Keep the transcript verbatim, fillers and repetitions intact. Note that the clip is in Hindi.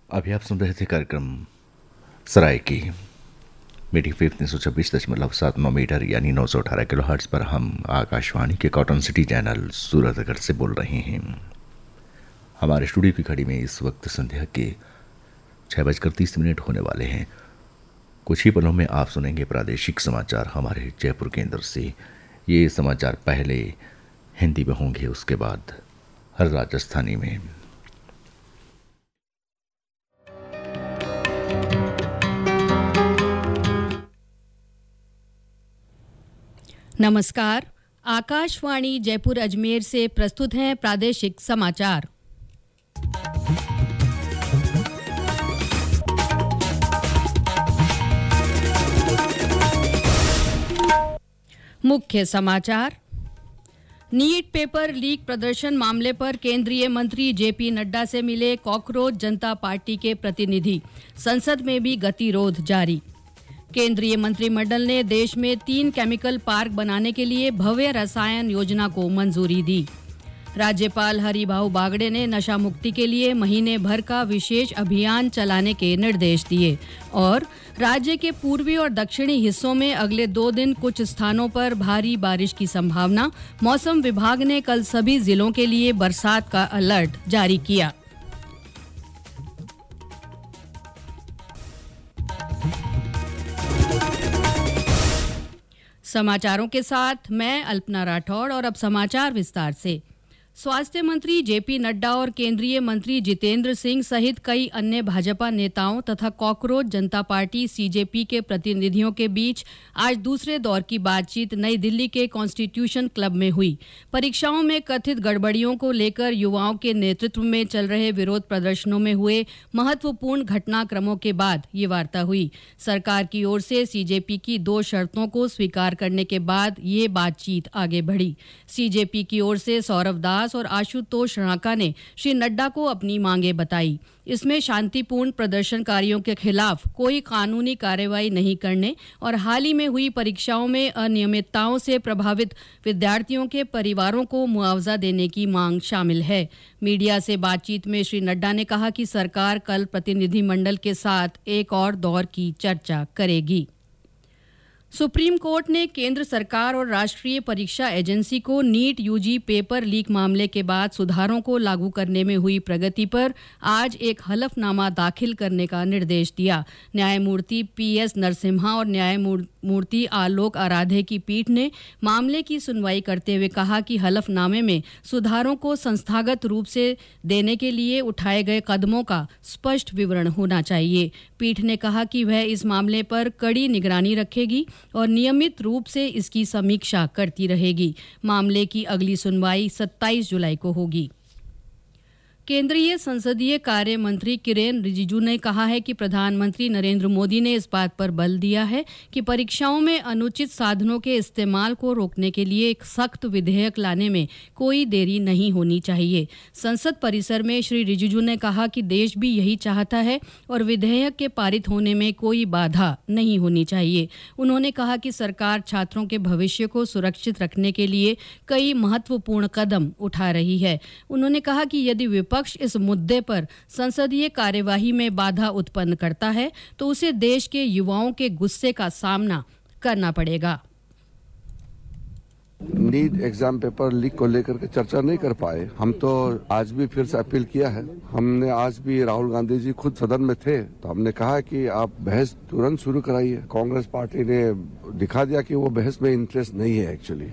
अभी आप सुन रहे थे कार्यक्रम सराय की मीडियम वेव तीन सौ छब्बीस दशमलव सात नौ मीटर यानी नौ सौ अठारह किलो हर्ट्ज पर हम आकाशवाणी के कॉटन सिटी चैनल सूरतगढ़ से बोल रहे हैं। हमारे स्टूडियो की घड़ी में इस वक्त संध्या के छः बजकर तीस मिनट होने वाले हैं। कुछ ही पलों में आप सुनेंगे प्रादेशिक समाचार हमारे जयपुर केंद्र से। ये समाचार पहले हिंदी में होंगे, उसके बाद हर राजस्थानी में। नमस्कार, आकाशवाणी जयपुर अजमेर से प्रस्तुत हैं प्रादेशिक समाचार। मुख्य समाचार। नीट पेपर लीक प्रदर्शन मामले पर केंद्रीय मंत्री जेपी नड्डा से मिले कॉकरोच जनता पार्टी के प्रतिनिधि। संसद में भी गतिरोध जारी। केंद्रीय मंत्रिमंडल ने देश में तीन केमिकल पार्क बनाने के लिए भव्य रसायन योजना को मंजूरी दी। राज्यपाल हरिभाऊ बागड़े ने नशा मुक्ति के लिए महीने भर का विशेष अभियान चलाने के निर्देश दिए। और राज्य के पूर्वी और दक्षिणी हिस्सों में अगले दो दिन कुछ स्थानों पर भारी बारिश की संभावना। मौसम विभाग ने कल सभी जिलों के लिए बरसात का अलर्ट जारी किया। समाचारों के साथ मैं अल्पना राठौड़ और अब समाचार विस्तार से। स्वास्थ्य मंत्री जेपी नड्डा और केंद्रीय मंत्री जितेंद्र सिंह सहित कई अन्य भाजपा नेताओं तथा कॉकरोच जनता पार्टी सीजेपी के प्रतिनिधियों के बीच आज दूसरे दौर की बातचीत नई दिल्ली के कॉन्स्टिट्यूशन क्लब में हुई। परीक्षाओं में कथित गड़बड़ियों को लेकर युवाओं के नेतृत्व में चल रहे विरोध प्रदर्शनों में हुए महत्वपूर्ण घटनाक्रमों के बाद ये वार्ता हुई। सरकार की ओर से सीजेपी की दो शर्तों को स्वीकार करने के बाद ये बातचीत आगे बढ़ी। सीजेपी की ओर से सौरभ दास और आशुतोष राणा ने श्री नड्डा को अपनी मांगे बताई। इसमें शांतिपूर्ण प्रदर्शनकारियों के खिलाफ कोई कानूनी कार्रवाई नहीं करने और हाल ही में हुई परीक्षाओं में अनियमितताओं से प्रभावित विद्यार्थियों के परिवारों को मुआवजा देने की मांग शामिल है। मीडिया से बातचीत में श्री नड्डा ने कहा कि सरकार कल प्रतिनिधिमंडल के साथ एक और दौर की चर्चा करेगी। सुप्रीम कोर्ट ने केंद्र सरकार और राष्ट्रीय परीक्षा एजेंसी को नीट यूजी पेपर लीक मामले के बाद सुधारों को लागू करने में हुई प्रगति पर आज एक हलफनामा दाखिल करने का निर्देश दिया। न्यायमूर्ति पी एस नरसिम्हा और न्यायमूर्ति आलोक आराधे की पीठ ने मामले की सुनवाई करते हुए कहा कि हलफनामे में सुधारों को संस्थागत रूप से देने के लिए उठाए गए कदमों का स्पष्ट विवरण होना चाहिए। पीठ ने कहा कि वह इस मामले पर कड़ी निगरानी रखेगी और नियमित रूप से इसकी समीक्षा करती रहेगी। मामले की अगली सुनवाई सत्ताईस जुलाई को होगी। केंद्रीय संसदीय कार्य मंत्री किरेन रिजिजू ने कहा है कि प्रधानमंत्री नरेंद्र मोदी ने इस बात पर बल दिया है कि परीक्षाओं में अनुचित साधनों के इस्तेमाल को रोकने के लिए एक सख्त विधेयक लाने में कोई देरी नहीं होनी चाहिए। संसद परिसर में श्री रिजिजू ने कहा कि देश भी यही चाहता है और विधेयक के पारित होने में कोई बाधा नहीं होनी चाहिए। उन्होंने कहा कि सरकार छात्रों के भविष्य को सुरक्षित रखने के लिए कई महत्वपूर्ण कदम उठा रही है। उन्होंने कहा कि यदि विपक्ष इस मुद्दे पर संसदीय कार्यवाही में बाधा उत्पन्न करता है तो उसे देश के युवाओं के गुस्से का सामना करना पड़ेगा। नीट एग्जाम पेपर लीक को लेकर के चर्चा नहीं कर पाए। हम तो आज भी फिर से अपील किया है। हमने आज भी राहुल गांधी जी खुद सदन में थे तो हमने कहा कि आप बहस तुरंत शुरू कराइए। कांग्रेस पार्टी ने दिखा दिया कि वो बहस में इंटरेस्ट नहीं है। एक्चुअली